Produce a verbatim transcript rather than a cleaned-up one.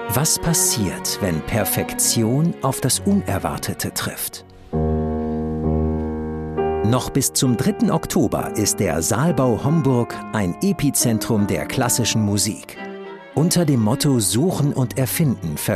Was passiert, wenn Perfektion auf das Unerwartete trifft? Noch bis zum dritten Oktober ist der Saalbau Homburg ein Epizentrum der klassischen Musik. Unter dem Motto Suchen und Erfinden